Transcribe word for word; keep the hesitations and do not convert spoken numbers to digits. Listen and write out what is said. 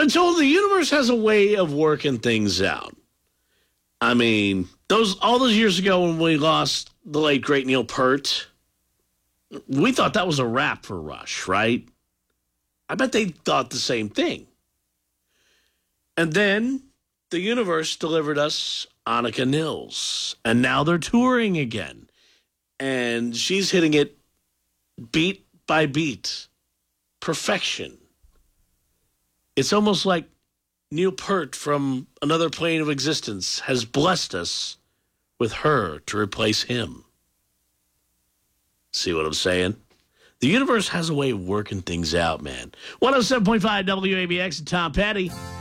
But I told the universe has a way of working things out. I mean, those all those years ago when we lost the late, great Neil Peart, we thought that was a wrap for Rush, right? I bet they thought the same thing. And then the universe delivered us Annika Nils, and now they're touring again. And she's hitting it beat by beat. Perfection. It's almost like Neil Peart from another plane of existence has blessed us with her to replace him. See what I'm saying? The universe has a way of working things out, man. one oh seven point five W A B X and Tom Petty.